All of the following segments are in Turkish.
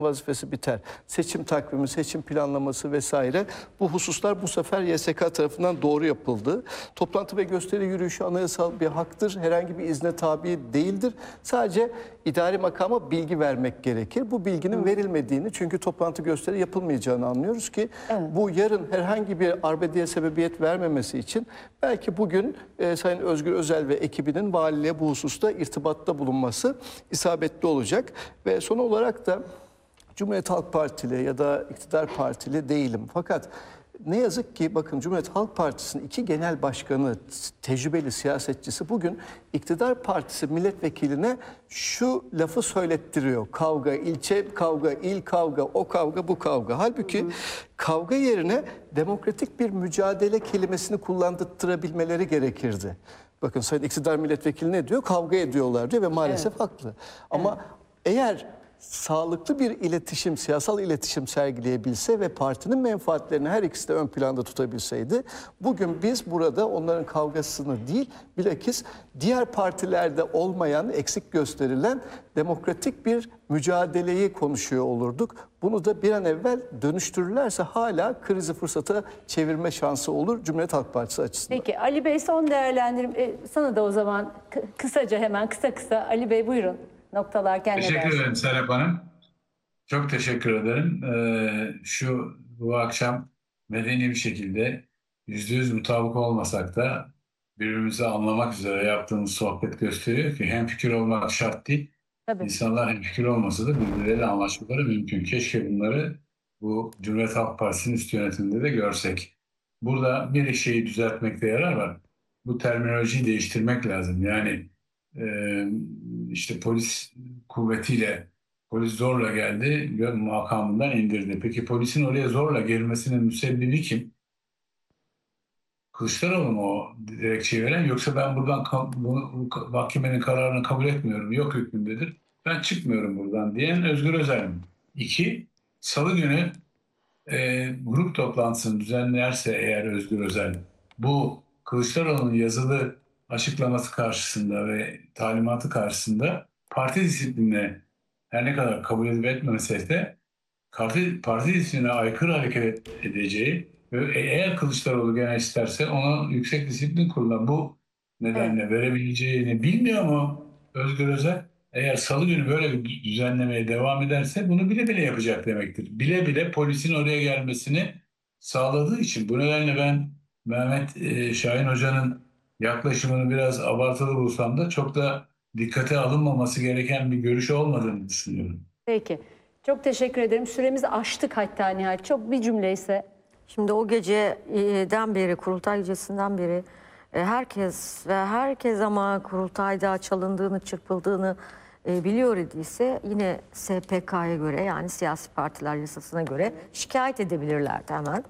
vazifesi biter. Seçim takvimi, seçim planlaması vesaire bu hususlar bu sefer YSK tarafından doğru yapıldı. Toplantı ve gösteri yürüyüşü anayasal bir haktır. Herhangi bir izne tabi değildir. Sadece idari makama bilgi vermek gerekir. Bu bilginin verilmediğini, çünkü toplantı gösteri yapılmayacağını anlıyoruz ki bu yarın herhangi bir arbedeye sebebiyet vermemesi için belki bugün Sayın Özgür Özel ve ekibinin valiliğe bu hususta irtibatta bulunması isabetli olacak. Ve son olarak da Cumhuriyet Halk Partili ya da iktidar partili değilim. Fakat ne yazık ki bakın, Cumhuriyet Halk Partisi'nin 2 genel başkanı, tecrübeli siyasetçisi bugün iktidar partisi milletvekiline şu lafı söylettiriyor. Kavga, ilçe kavga, il kavga, o kavga, bu kavga. Halbuki kavga yerine demokratik bir mücadele kelimesini kullandırtırabilmeleri gerekirdi. Bakın Sayın iktidar milletvekili ne diyor? Kavga ediyorlar diyor ve maalesef haklı. Ama eğer sağlıklı bir iletişim, siyasal iletişim sergileyebilse ve partinin menfaatlerini her ikisi de ön planda tutabilseydi, bugün biz burada onların kavgasını değil, bilakis diğer partilerde olmayan, eksik gösterilen demokratik bir mücadeleyi konuşuyor olurduk. Bunu da bir an evvel dönüştürürlerse hala krizi fırsata çevirme şansı olur Cumhuriyet Halk Partisi açısından. Peki Ali Bey, son değerlendirim. Sana da o zaman kısaca, hemen kısa Ali Bey buyurun. Noktalarken teşekkür ederim Serap Hanım. Çok teşekkür ederim. Bu akşam medeni bir şekilde %100 mutabık olmasak da birbirimizi anlamak üzere yaptığımız sohbet gösteriyor ki hemfikir olmak şart değil. Tabii. İnsanlar hemfikir olmasa da birbirleriyle anlaşmaları mümkün. Keşke bunları bu Cumhuriyet Halk Partisi'nin üst yönetiminde de görsek. Burada bir şeyi düzeltmekte yarar var. Bu terminolojiyi değiştirmek lazım. Yani işte polis kuvvetiyle, polis zorla geldi ve makamından indirdi. Peki polisin oraya zorla gelmesinin müsebbibi kim? Kılıçdaroğlu mu o dilekçeyi veren, yoksa ben buradan mahkemenin kararını kabul etmiyorum, yok hükmündedir, ben çıkmıyorum buradan diyen Özgür Özel mi? 2. Salı günü grup toplantısını düzenlerse eğer Özgür Özel, bu Kılıçdaroğlu'nun yazılı açıklaması karşısında ve talimatı karşısında parti disiplinine her ne kadar kabul edip etmemese de parti disiplinine aykırı hareket edeceği ve eğer Kılıçdaroğlu gene isterse ona Yüksek Disiplin Kurulu'na bu nedenle verebileceğini bilmiyor mu Özgür Özel? Eğer salı günü böyle bir düzenlemeye devam ederse bunu bile bile yapacak demektir. Bile bile polisin oraya gelmesini sağladığı için. Bu nedenle ben Mehmet Şahin Hoca'nın yaklaşımını biraz abartılı bulsam da çok da dikkate alınmaması gereken bir görüş olmadığını düşünüyorum. Peki. Çok teşekkür ederim. Süremizi aştık hatta nihayet. Çok bir cümle ise. Şimdi o geceden beri, kurultay gecesinden beri herkes ama kurultayda çalındığını, çırpıldığını biliyor idiyse yine SPK'ya göre, yani siyasi partiler yasasına göre şikayet edebilirlerdi hemen.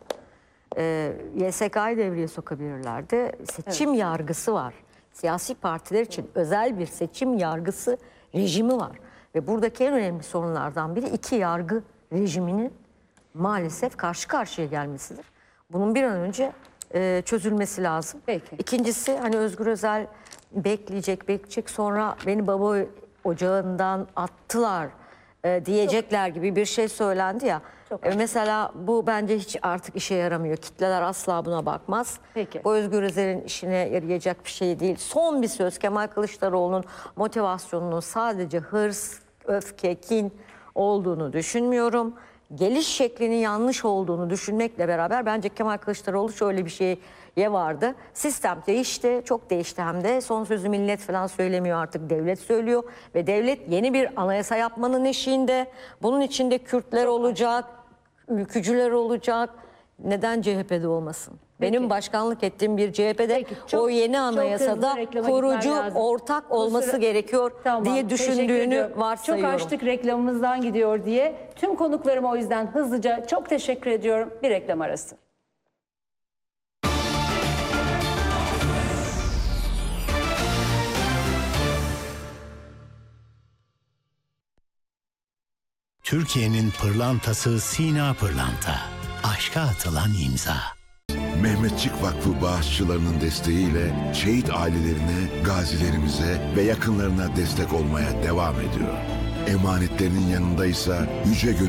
YSK'yı devreye sokabilirlerdi. Seçim yargısı var. Siyasi partiler için özel bir seçim yargısı rejimi var. Ve buradaki en önemli sorunlardan biri 2 yargı rejiminin maalesef karşı karşıya gelmesidir. Bunun bir an önce çözülmesi lazım. Peki. İkincisi, hani Özgür Özel bekleyecek, sonra beni baba ocağından attılar diyecekler gibi bir şey söylendi ya. Mesela bu bence hiç artık işe yaramıyor. Kitleler asla buna bakmaz. Peki. Bu Özgür Özel'in işine yarayacak bir şey değil. Son bir söz, Kemal Kılıçdaroğlu'nun motivasyonunun sadece hırs, öfke, kin olduğunu düşünmüyorum. Geliş şeklinin yanlış olduğunu düşünmekle beraber bence Kemal Kılıçdaroğlu şöyle bir şeye vardı. Sistem değişti, çok değişti hem de. Son sözü millet falan söylemiyor, artık devlet söylüyor. Ve devlet yeni bir anayasa yapmanın eşiğinde. Bunun içinde Kürtler olacak, ülkücüler olacak. Neden CHP'de olmasın? Peki. Benim başkanlık ettiğim bir CHP'de o yeni anayasada kurucu ortak olması gerekiyor diye düşündüğünü varsayıyorum. Çok açtık, reklamımızdan gidiyor diye. Tüm konuklarıma o yüzden hızlıca çok teşekkür ediyorum. Bir reklam arası. Türkiye'nin pırlantası Sina Pırlanta. Aşka atılan imza. Mehmetçik Vakfı bağışçılarının desteğiyle şehit ailelerine, gazilerimize ve yakınlarına destek olmaya devam ediyor. Emanetlerinin yanındaysa yüce gönül